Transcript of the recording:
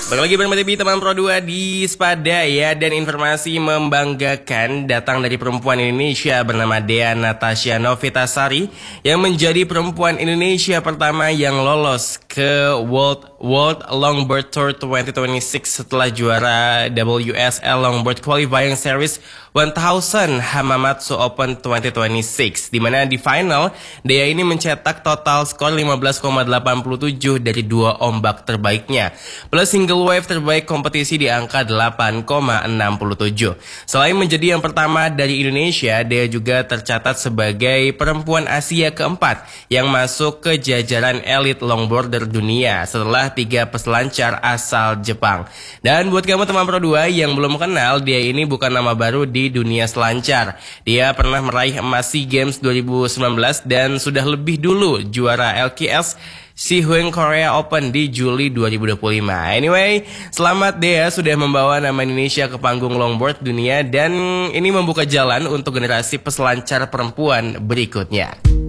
Balik lagi bersama TV teman Pro 2 di Spada ya. Dan informasi membanggakan datang dari perempuan Indonesia bernama Dea Natasha Novitasari, yang menjadi perempuan Indonesia pertama yang lolos ke World Longboard Tour 2026 setelah juara WSL Longboard Qualifying Series 1000 Hamamatsu Open 2026, di mana di final Dea ini mencetak total skor 15,87 dari dua ombak terbaiknya, plus single wave terbaik kompetisi di angka 8,67. Selain menjadi yang pertama dari Indonesia, Dea juga tercatat sebagai perempuan Asia keempat yang masuk ke jajaran elit longboarder dunia setelah 3 peselancar asal Jepang. Dan buat kamu teman Pro 2 yang belum kenal, Dea ini bukan nama baru di dunia selancar. Dia pernah meraih emas SEA Games 2019 dan sudah lebih dulu juara LKS Sihoing Korea Open di Juli 2025. Anyway, selamat Dea sudah membawa nama Indonesia ke panggung longboard dunia, dan ini membuka jalan untuk generasi peselancar perempuan berikutnya.